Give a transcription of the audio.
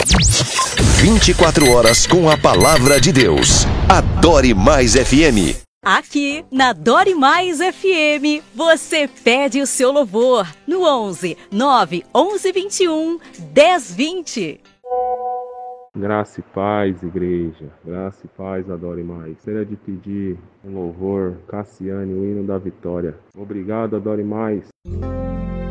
24 horas com a palavra de Deus. Adore Mais FM. Aqui na Adore Mais FM, você pede o seu louvor no 11 9 11 21 10 20. Graça e paz, igreja. Graça e paz, Adore Mais. Gostaria de pedir um louvor, Cassiane, o hino da vitória. Obrigado, Adore Mais.